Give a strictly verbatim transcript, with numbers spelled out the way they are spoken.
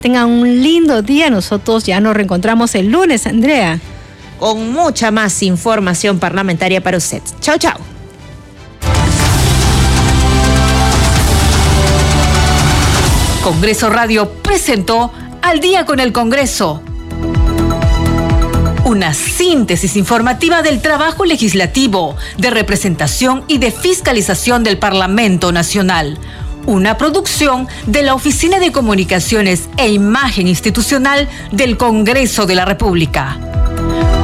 Tengan un lindo día. Nosotros ya nos reencontramos el lunes, Andrea, con mucha más información parlamentaria para usted. Chao, chao. Congreso Radio presentó Al Día con el Congreso. Una síntesis informativa del trabajo legislativo, de representación y de fiscalización del Parlamento Nacional. Una producción de la Oficina de Comunicaciones e Imagen Institucional del Congreso de la República.